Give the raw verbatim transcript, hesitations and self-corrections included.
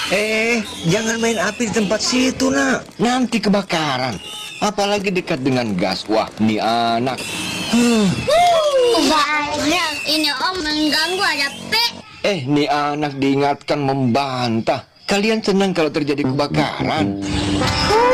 Eh, jangan main api di tempat situ, nak. Nanti kebakaran. Apalagi dekat dengan gas. Wah, nih anak. Hmm. Banyak, ini om mengganggu ada P. Eh, nih anak diingatkan membantah. Kalian senang kalau terjadi kebakaran?